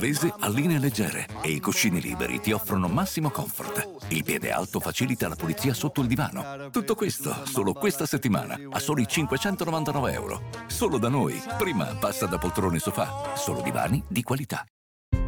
genovese a linee leggere e i cuscini liberi ti offrono massimo comfort. Il piede alto facilita la pulizia sotto il divano. Tutto questo solo questa settimana a soli €599. Solo da noi. Prima passa da poltrone sofà. Solo divani di qualità.